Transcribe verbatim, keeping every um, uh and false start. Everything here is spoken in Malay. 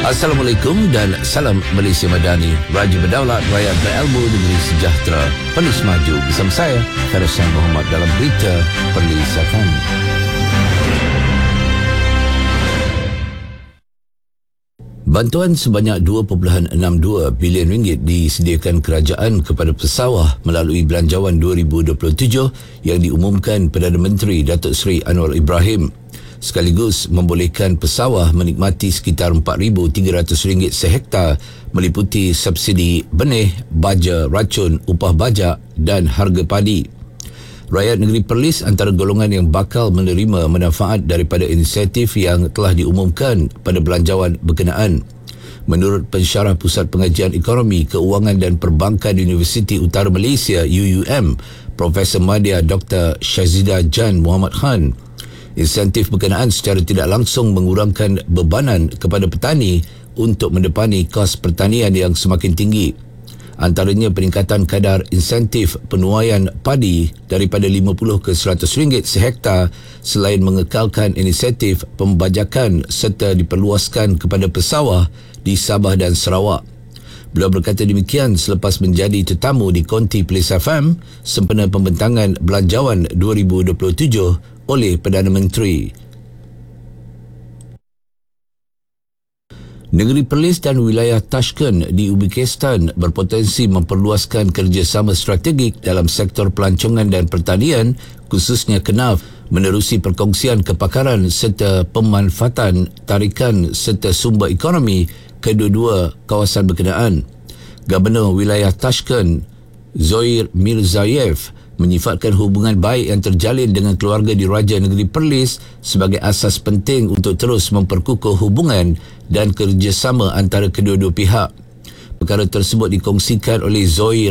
Assalamualaikum dan salam Malaysia Madani. Raja berdaulat, rakyat berilmu, negeri sejahtera. Perlis maju bersama saya, Farisan Muhammad dalam berita Perlis F M. Bantuan sebanyak dua perpuluhan enam dua bilion ringgit disediakan kerajaan kepada pesawah melalui Belanjawan dua ribu dua puluh tujuh yang diumumkan Perdana Menteri Datuk Seri Anwar Ibrahim, sekaligus membolehkan pesawah menikmati sekitar empat ribu tiga ratus ringgit sehektar meliputi subsidi benih, baja, racun, upah bajak dan harga padi. Rakyat negeri Perlis antara golongan yang bakal menerima manfaat daripada inisiatif yang telah diumumkan pada belanjawan berkenaan. Menurut pensyarah Pusat Pengajian Ekonomi, Keuangan dan Perbankan Universiti Utara Malaysia U U M, Profesor Madya Doktor Shazida Jan Muhammad Khan, insentif berkenaan secara tidak langsung mengurangkan bebanan kepada petani untuk mendepani kos pertanian yang semakin tinggi. Antaranya peningkatan kadar insentif penuaian padi daripada lima puluh ke seratus ringgit sehektar selain mengekalkan inisiatif pembajakan serta diperluaskan kepada pesawah di Sabah dan Sarawak. Beliau berkata demikian selepas menjadi tetamu di Konti Perlis F M sempena pembentangan Belanjawan dua ribu dua puluh tujuh oleh Perdana Menteri. Negeri Perlis dan wilayah Tashkent di Uzbekistan berpotensi memperluaskan kerjasama strategik dalam sektor pelancongan dan pertanian, khususnya kenaf, menerusi perkongsian kepakaran serta pemanfaatan tarikan serta sumber ekonomi kedua-dua kawasan berkenaan. Gubernur wilayah Tashkent, Zoir Mirzayev, menyifatkan hubungan baik yang terjalin dengan keluarga diraja negeri Perlis sebagai asas penting untuk terus memperkukuh hubungan dan kerjasama antara kedua-dua pihak. Perkara tersebut dikongsikan oleh Zoir